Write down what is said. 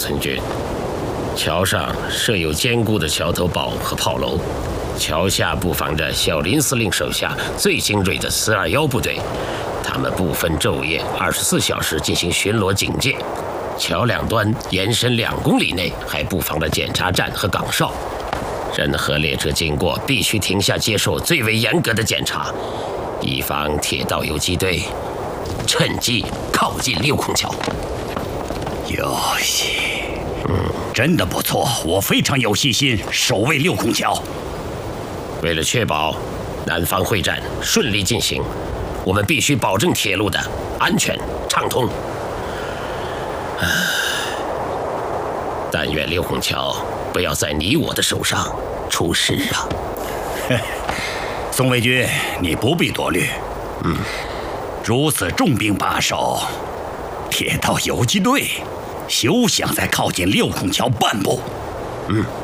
村军。桥上设有坚固的桥头堡和炮楼，桥下布防着小林司令手下最精锐的421部队，他们不分昼夜，24小时进行巡逻警戒。桥两端延伸2公里内还布防了检查站和岗哨，任何列车经过必须停下接受最为严格的检查，以防铁道游击队趁机靠近六孔桥。 有戏，真的不错，我非常有信心守卫六孔桥。 为了确保南方会战顺利进行，我们必须保证铁路的安全畅通。但愿六孔桥不要在你我的手上出事啊！ 宋卫军，你不必多虑。如此重兵把守，铁道游击队休想再靠近六孔桥半步。